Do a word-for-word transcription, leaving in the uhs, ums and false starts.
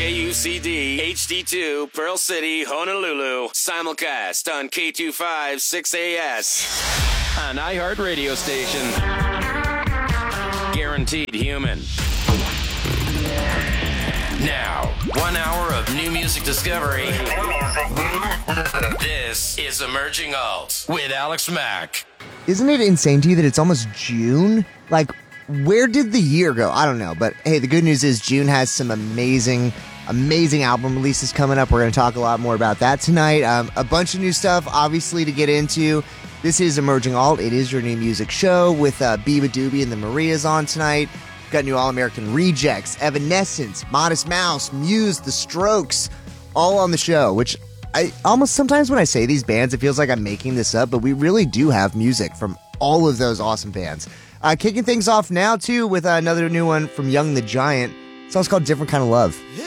K U C D, H D two, Pearl City, Honolulu. Simulcast on K two five six A S. An iHeart radio station. Guaranteed human. Now, one hour of new music discovery. This is Emerging Alt with Alex Mack. Isn't it insane to you that it's almost June? Like, where did the year go? I don't know. But hey, the good news is June has some amazing, amazing album releases coming up. We're going to talk a lot more about that tonight. Um, a bunch of new stuff, obviously, to get into. This is Emerging Alt. It is your new music show with uh, Biba Doobie and the Marias on tonight. Got new All-American Rejects, Evanescence, Modest Mouse, Muse, The Strokes, all on the show, which I almost sometimes when I say these bands, it feels like I'm making this up, but we really do have music from all of those awesome bands. Uh, kicking things off now, too, with uh, another new one from Young the Giant. It's also called Different Kind of Love.